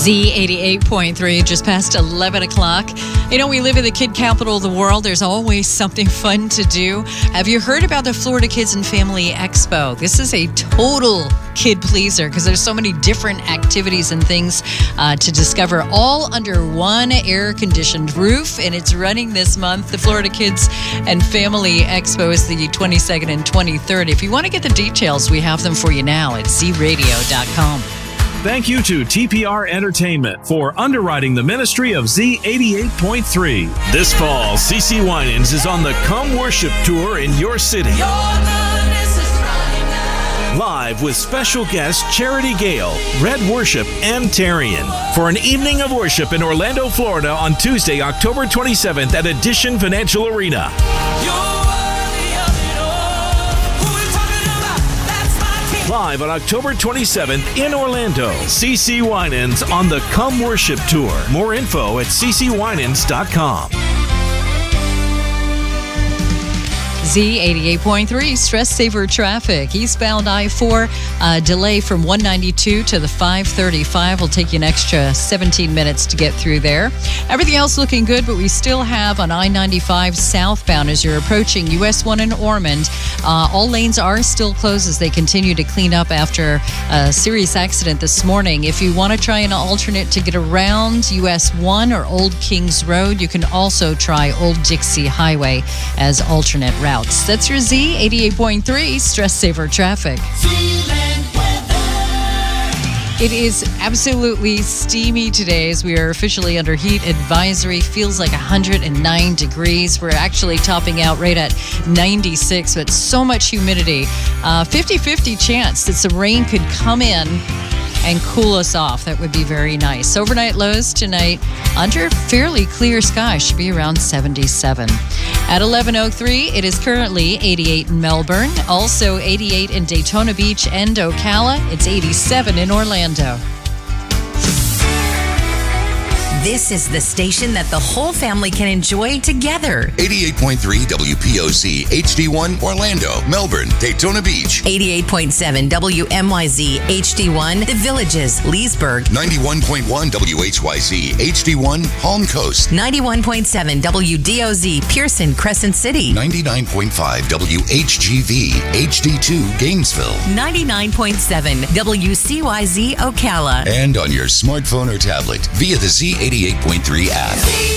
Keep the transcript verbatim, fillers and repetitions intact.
Z eighty-eight point three, just past eleven o'clock. You know, we live in the kid capital of the world. There's always something fun to do. Have you heard about the Florida Kids and Family Expo? This is a total kid pleaser because there's so many different activities and things uh, to discover, all under one air-conditioned roof, and it's running this month. The Florida Kids and Family Expo is the twenty-second and twenty-third. If you want to get the details, we have them for you now at z radio dot com. Thank you to T P R Entertainment for underwriting the ministry of Z eighty-eight point three. This fall, C C Winans is on the Come Worship Tour in your city. Live with special guests Charity Gale, Red Worship, and Tarian for an evening of worship in Orlando, Florida on Tuesday, October twenty-seventh at Addition Financial Arena. Live on October twenty-seventh in Orlando, C C Winans on the Come Worship Tour. More info at c c winans dot com. Z eighty-eight point three, stress saver traffic. Eastbound I four, uh, delay from one ninety-two to the five thirty-five. Will take you an extra seventeen minutes to get through there. Everything else looking good, but we still have on I ninety-five southbound as you're approaching U S one in Ormond. Uh, all lanes are still closed as they continue to clean up after a serious accident this morning. If you want to try an alternate to get around U S one or Old Kings Road, you can also try Old Dixie Highway as alternate route. That's your Z eighty-eight point three stress saver traffic. It is absolutely steamy today as we are officially under heat advisory. Feels like one hundred nine degrees. We're actually topping out right at ninety-six, but so much humidity. Uh, fifty-fifty chance that some rain could come in and cool us off. That would be very nice. Overnight lows tonight under fairly clear skies should be around seventy-seven. At eleven oh three, it is currently eighty-eight in Melbourne, also eighty-eight in Daytona Beach and Ocala. It's eighty-seven in Orlando. This is the station that the whole family can enjoy together. eighty-eight point three W P O C H D one Orlando, Melbourne, Daytona Beach. eighty-eight point seven W M Y Z H D one The Villages, Leesburg. ninety-one point one W H Y Z H D one Palm Coast. ninety-one point seven W D O Z Pearson, Crescent City. ninety-nine point five W H G V H D two Gainesville. ninety-nine point seven W C Y Z Ocala. And on your smartphone or tablet via the Z eighty-eight point three app.